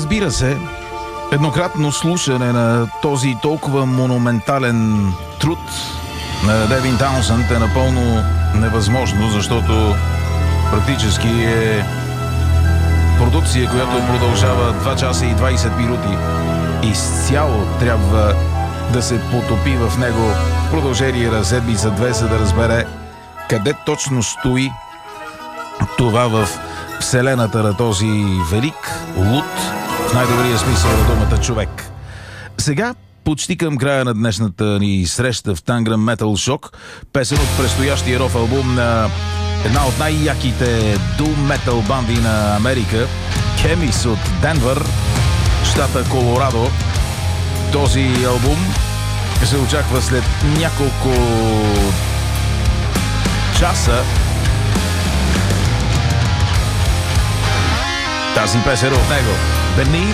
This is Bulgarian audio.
разбира се, еднократно слушане на този толкова монументален труд на Девин Таунсънд е напълно невъзможно, защото практически е продукция, която продължава 2 часа и 20 минути. Изцяло трябва да се потопи в него в продължение на седмица-две, за да разбере къде точно стои това в вселената на този велик, луд, в най-добрия смисъл на думата човек. Сега, почти към края на днешната ни среща в Tangram Metal Shock, песен от предстоящия рок албум на една от най-яките doom metal банди на Америка, Chemist от Денвър, щата Колорадо. Този албум се очаква след няколко часа. Тази песен от него, Beneath